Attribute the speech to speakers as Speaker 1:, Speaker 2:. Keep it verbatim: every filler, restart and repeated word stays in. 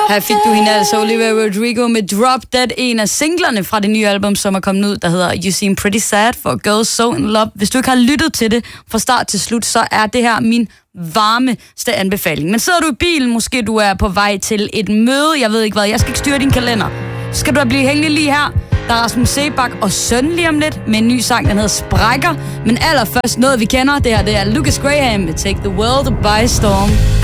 Speaker 1: Her fik du hende altså, Olivia Rodrigo med Drop Dead, en af singlerne fra det nye album, som er kommet ud, der hedder You Seem Pretty Sad for Girls So In Love. Hvis du ikke har lyttet til det fra start til slut, så er det her min varmeste anbefaling. Men sidder du i bilen, måske du er på vej til et møde, jeg ved ikke hvad, jeg skal ikke styre din kalender. Så skal du blive hængende lige her. Der er Rasmus Seebach og Søn lige om lidt med en ny sang, der hedder Sprækker. Men allerførst noget vi kender, det her det er Lucas Graham med Take the World by Storm.